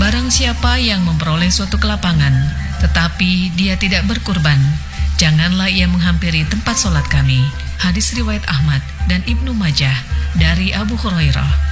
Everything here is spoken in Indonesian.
Barang siapa yang memperoleh suatu kelapangan, tetapi dia tidak berkurban, janganlah ia menghampiri tempat sholat kami. Hadis riwayat Ahmad dan Ibnu Majah dari Abu Hurairah.